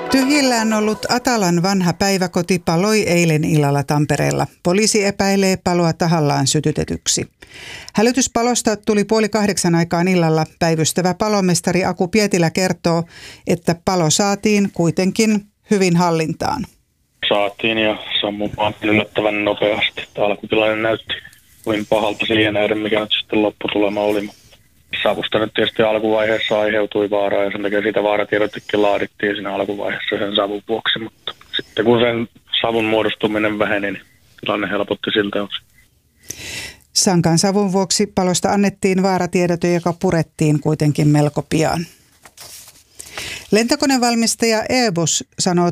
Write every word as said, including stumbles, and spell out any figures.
Tyhjillään ollut Atalan vanha päiväkoti paloi eilen illalla Tampereella. Poliisi epäilee paloa tahallaan sytytetyksi. Hälytyspalosta tuli puoli kahdeksan aikaan illalla. Päivystävä palomestari Aku Pietilä kertoo, että palo saatiin kuitenkin hyvin hallintaan. Saatiin ja sammumaan yllättävän nopeasti. Alkutilanne näytti kuin pahalta siihen nähden, mikä nyt sitten lopputulema oli. Savusta nyt tietysti alkuvaiheessa aiheutui vaaraa ja sen takia siitä vaaratiedotekin laadittiin siinä alkuvaiheessa sen savun vuoksi, mutta sitten kun sen savun muodostuminen väheni, niin tilanne helpotti siltä osin. Sankan savun vuoksi palosta annettiin vaaratiedote, joka purettiin kuitenkin melko pian. Lentokonevalmistaja Airbus sanoo